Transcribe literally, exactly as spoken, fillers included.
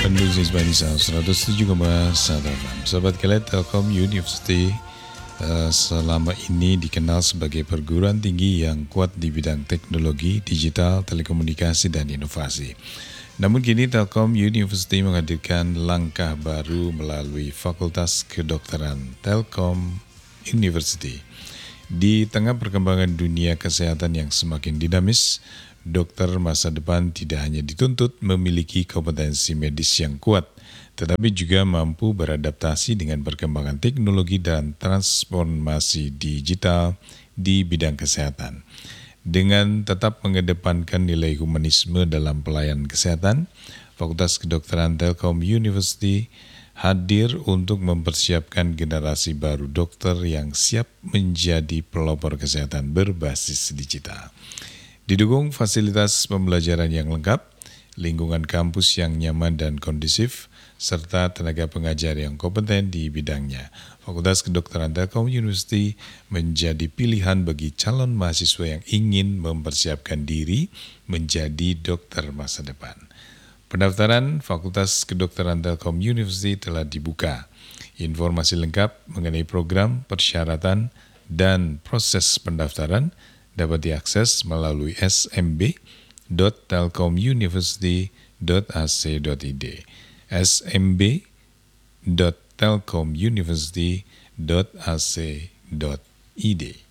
Penduduk Indonesia seratus tujuh koma satu F M. Sahabat kalian, Telkom University uh, selama ini dikenal sebagai perguruan tinggi yang kuat di bidang teknologi, digital, telekomunikasi, dan inovasi. Namun kini Telkom University menghadirkan langkah baru melalui Fakultas Kedokteran Telkom University. Di tengah perkembangan dunia kesehatan yang semakin dinamis, dokter masa depan tidak hanya dituntut memiliki kompetensi medis yang kuat, tetapi juga mampu beradaptasi dengan perkembangan teknologi dan transformasi digital di bidang kesehatan. Dengan tetap mengedepankan nilai humanisme dalam pelayanan kesehatan, Fakultas Kedokteran Telkom University hadir untuk mempersiapkan generasi baru dokter yang siap menjadi pelopor kesehatan berbasis digital. Didukung fasilitas pembelajaran yang lengkap, lingkungan kampus yang nyaman dan kondusif, serta tenaga pengajar yang kompeten di bidangnya, Fakultas Kedokteran Telkom University menjadi pilihan bagi calon mahasiswa yang ingin mempersiapkan diri menjadi dokter masa depan. Pendaftaran Fakultas Kedokteran Telkom University telah dibuka. Informasi lengkap mengenai program, persyaratan, dan proses pendaftaran dapat diakses melalui s m b dot telkom university dot a c dot i d s m b dot telkom university dot a c dot i d.